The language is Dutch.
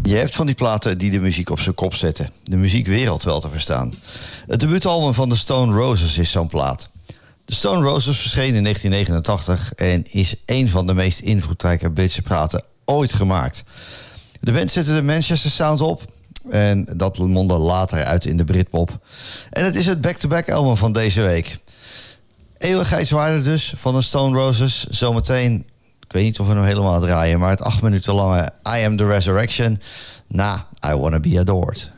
Je hebt van die platen die de muziek op zijn kop zetten. De muziekwereld wel te verstaan. Het debuutalbum van de Stone Roses is zo'n plaat. De Stone Roses verscheen in 1989 en is een van de meest invloedrijke Britse platen ooit gemaakt. De band zette de Manchester Sound op en dat mondde later uit in de Britpop. En het is het back-to-back album van deze week. Eeuwigheidswaarde dus van de Stone Roses. Zometeen, ik weet niet of we hem helemaal draaien, maar het 8 minuten lange I Am The Resurrection na I Wanna Be Adored.